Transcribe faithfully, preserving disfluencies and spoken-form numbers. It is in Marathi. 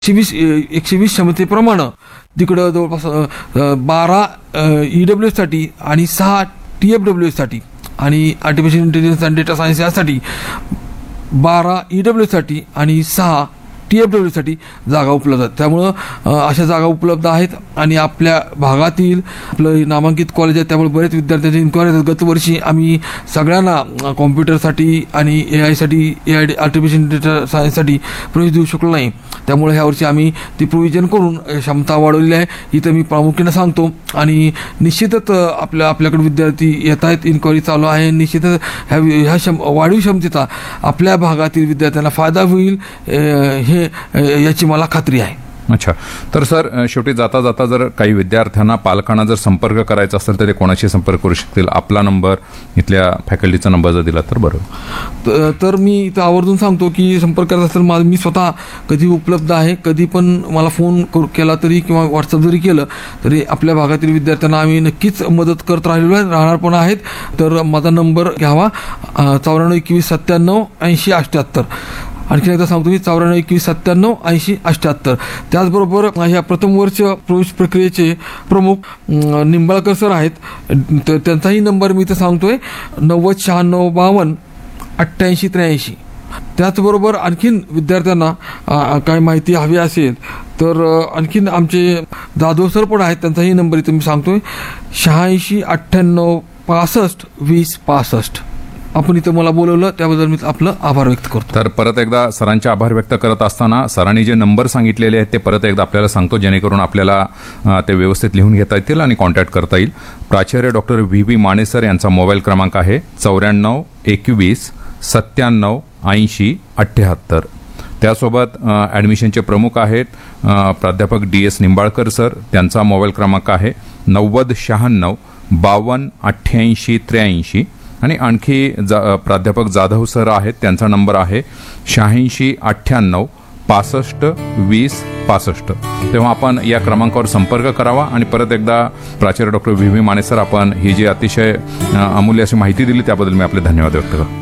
एकशे वीस एकशे वीस क्षमतेप्रमाणे तिकडं जवळपास बारा ई डब्ल्यू एससाठी आणि सहा टी एफ डब्ल्यू एससाठी आणि artificial intelligence and data science यासाठी बारा ई डब्ल्यू एससाठी आणि सहा टी एफ डब्ल्यूसाठी जागा उपलब्ध आहेत. त्यामुळं अशा जागा उपलब्ध आहेत आणि आपल्या भागातील आपलं नामांकित कॉलेज आहे, त्यामुळे बरेच विद्यार्थ्यांची इन्क्वायरी आहेत. गतवर्षी आम्ही सगळ्यांना कॉम्प्युटरसाठी आणि ए आयसाठी ए आय आर्टिफिशियल डेटा सायन्ससाठी प्रवेश देऊ शकलो नाही. त्यामुळे ह्या वर्षी आम्ही ती प्रोव्हिजन करून क्षमता वाढवलेली आहे, इथं मी प्रामुख्याने सांगतो. आणि निश्चितच आपल्या आपल्याकडे विद्यार्थी येत आहेत, इन्क्वायरी चालू आहे. निश्चितच ह्या ह्या क्षम वाढीव क्षमतेचा आपल्या भागातील विद्यार्थ्यांना फायदा होईल हे याची मला खात्री आहे. अच्छा, तर सर शेवटी जाता जाता जर काही विद्यार्थ्यांना पालकांना जर संपर्क करायचा असेल तर ते कोणाशी संपर्क करू शकतील? आपला नंबर, इथल्या फॅकल्टीचा नंबर जर दिला तर बरं. तर मी इथं आवर्जून सांगतो की संपर्क करायचा असेल माझं, मी स्वतः कधी उपलब्ध आहे. कधी पण मला फोन केला तरी किंवा व्हॉट्सअप जरी केलं तरी आपल्या भागातील विद्यार्थ्यांना आम्ही नक्कीच मदत करत राहिलेलो आहे, राहणार पण आहेत. तर माझा नंबर घ्यावा, चौऱ्याण्णव एकवीस सत्त्याण्णव ऐंशी अठ्ठ्याहत्तर. आणखी एकदा सांगतो मी, चौऱ्याण्णव एकवीस सत्त्याण्णव ऐंशी अठ्ठ्याहत्तर. त्याचबरोबर ह्या प्रथम वर्ष प्रवेश प्रक्रियेचे प्रमुख निंबाळकर सर आहेत, तर त्यांचाही नंबर मी इथं सांगतोय, नव्वद शहाण्णव बावन्न अठ्ठ्याऐंशी त्र्याऐंशी. त्याचबरोबर आणखीन विद्यार्थ्यांना काय माहिती हवी असेल तर आणखीन आमचे जाधव सर पण आहेत, त्यांचाही नंबर इथं मी सांगतोय, शहाऐंशी अठ्ठ्याण्णव पासष्ट वीस पासष्ट. आपण इथं मला बोलवलं त्याबद्दल मी आपलं आभार व्यक्त करतो. तर परत एकदा सरांचे आभार व्यक्त करत असताना सरांनी जे नंबर सांगितलेले आहेत ते परत एकदा आपल्याला सांगतो, जेणेकरून आपल्याला ते व्यवस्थित लिहून घेता येतील आणि कॉन्टॅक्ट करता येईल. प्राचार्य डॉक्टर व्ही बी माने सर यांचा मोबाईल क्रमांक आहे चौऱ्याण्णव एकवीस सत्त्याण्णव ऐंशी अठ्ठ्याहत्तर. त्यासोबत ॲडमिशनचे प्रमुख आहेत प्राध्यापक डी एस निंबाळकर सर, त्यांचा मोबाईल क्रमांक आहे नव्वद शहाण्णव बावन्न अठ्ठ्याऐंशी त्र्याऐंशी. आणि आणखी जा प्राध्यापक जाधव सर आहेत, त्यांचा नंबर आहे शहाऐंशी अठ्ठ्याण्णव पासष्ट वीस पासष्ट. तेव्हा आपण या क्रमांकावर संपर्क करावा. आणि परत एकदा प्राचार्य doctor V V Mane sir, आपण ही जी अतिशय अमूल्य अशी माहिती दिली त्याबद्दल मी आपले धन्यवाद व्यक्त करतो.